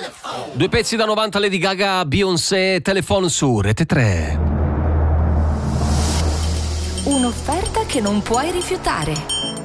Due pezzi da 90, Lady Gaga, Beyoncé, Telephone su Rete 3. Un'offerta che non puoi rifiutare.